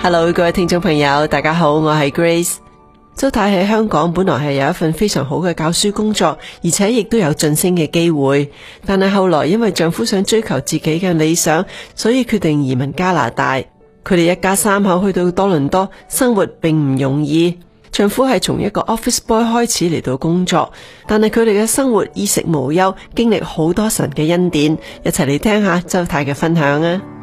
Hello， 各位聽眾朋友，大家好，我係 Grace。周太喺香港本來係有一份非常好嘅教書工作，而且亦都有晉升嘅機會，但係後來因為丈夫想追求自己嘅理想，所以決定移民加拿大。佢哋一家三口去到多倫多，生活並唔容易。丈夫係從一個 office boy 開始嚟到工作，但係佢哋嘅生活衣食無憂，經歷好多神嘅恩典。一齊嚟聽下周太嘅分享啊！